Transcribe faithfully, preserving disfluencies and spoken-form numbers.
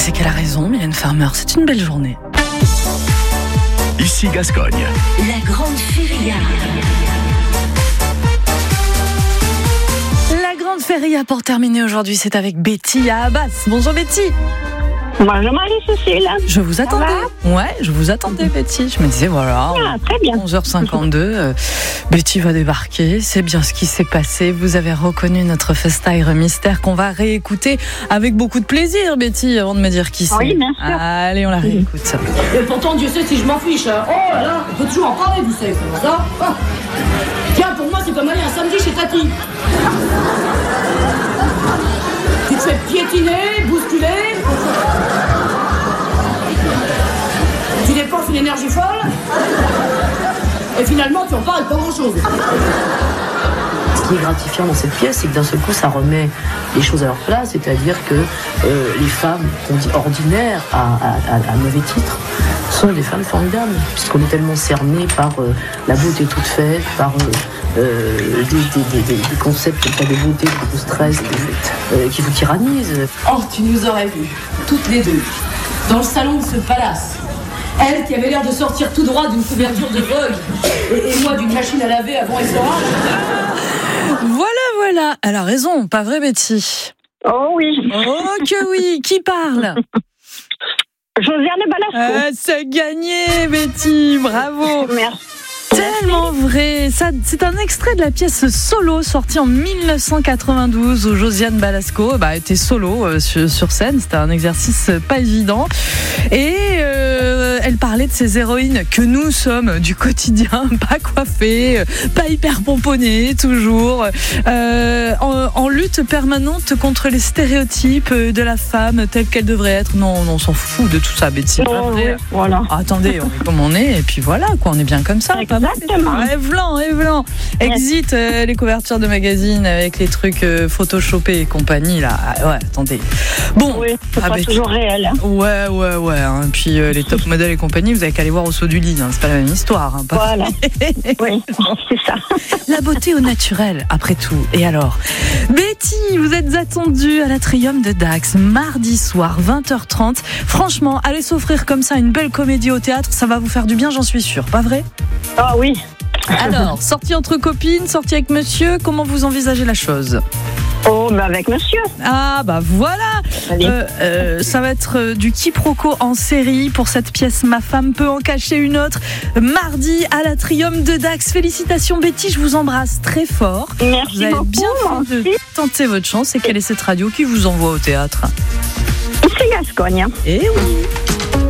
c'est qu'elle a raison, Mylène Farmer, c'est une belle journée. Ici Gascogne. La grande feria. La grande feria pour terminer aujourd'hui, c'est avec Betty à Abbas. Bonjour Betty. Bonjour Marie-Cécile. Je vous attendais. Ouais, je vous attendais Betty. Je me disais voilà, ah, très bien. onze heures cinquante-deux, euh, Betty va débarquer. C'est bien ce qui s'est passé. Vous avez reconnu notre FaceTime mystère qu'on va réécouter avec beaucoup de plaisir, Betty, avant de me dire qui c'est. Oui, bien sûr. Allez, on la réécoute. Et pourtant, Dieu sait si je m'en fiche. Hein. Oh là là, on peut toujours en parler, vous savez, comment ça ah. Tiens, pour moi, c'est comme aller un samedi chez Tati. Tu te fais piétiner, bousculer. Tu dépenses une énergie folle. Et finalement, tu en parles pas grand-chose. Ce qui est gratifiant dans cette pièce, c'est que d'un seul coup, ça remet les choses à leur place, c'est-à-dire que euh, les femmes qu'on dit ordinaires à, à, à mauvais titre sont des femmes formidables, puisqu'on est tellement cerné par euh, la beauté toute faite, par euh, euh, des, des, des, des concepts comme ça de beauté, de vous stress, euh, qui vous tyrannisent. Oh, tu nous aurais vues, toutes les deux, dans le salon de ce palace. Elle qui avait l'air de sortir tout droit d'une couverture de Vogue et, et moi d'une machine à laver avant et soir. Voilà, voilà. Elle a raison, pas vrai Betty? Oh oui. Oh que oui. Qui parle? Josiane Balasco. Ah, c'est gagné Betty, bravo. Merci. Tellement vrai. Ça, c'est un extrait de la pièce Solo, sortie en dix-neuf cent quatre-vingt-douze, où Josiane Balasco bah, était solo euh, sur, sur scène. C'était un exercice pas évident. Et euh, elle parlait de ces héroïnes que nous sommes du quotidien, pas coiffées, pas hyper pomponnées, toujours, euh, en, en lutte permanente contre les stéréotypes de la femme telle qu'elle devrait être. Non, non, on s'en fout de tout ça, Betty. Oh, oui, voilà. Ah, attendez, on est comme on est, et puis voilà, quoi, on est bien comme ça. Exactement. Evelan, Evelan. Exit euh, les couvertures de magazines avec les trucs euh, photoshopés et compagnie, là. Ah, ouais, attendez. Bon. Oui, c'est ah, pas Betty. toujours réel. Hein. Ouais, ouais, ouais. Hein. Puis euh, les top modèles et compagnie, vous avez qu'à aller voir au saut du lit. Hein. C'est pas la même histoire. Hein, pas voilà. Oui, c'est ça. La beauté au naturel, après tout. Et alors, Betty, vous êtes attendue à l'Atrium de Dax mardi soir, vingt heures trente. Franchement, allez s'offrir comme ça une belle comédie au théâtre, ça va vous faire du bien, j'en suis sûre. Pas vrai? Ah oh, oui. Alors, sortie entre copines, sortie avec monsieur, comment vous envisagez la chose? Oh, mais avec monsieur. Ah, bah voilà. euh, euh, Ça va être euh, du quiproquo en série pour cette pièce Ma femme peut en cacher une autre. Mardi à l'Atrium de Dax. Félicitations Betty, je vous embrasse très fort. Merci vous avez beaucoup, bien fait de tenter votre chance. Et quelle est cette radio qui vous envoie au théâtre? C'est Gascogne. Eh oui.